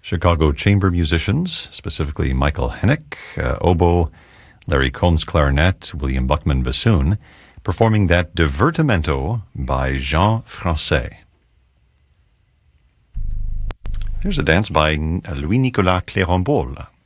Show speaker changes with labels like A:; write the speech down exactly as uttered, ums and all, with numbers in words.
A: Chicago chamber musicians, specifically Michael Hennick, uh, oboe, Larry Combs clarinet, William Buckman bassoon, performing that Divertimento by Jean Francais. Here's a dance by Louis-Nicolas Clérambault.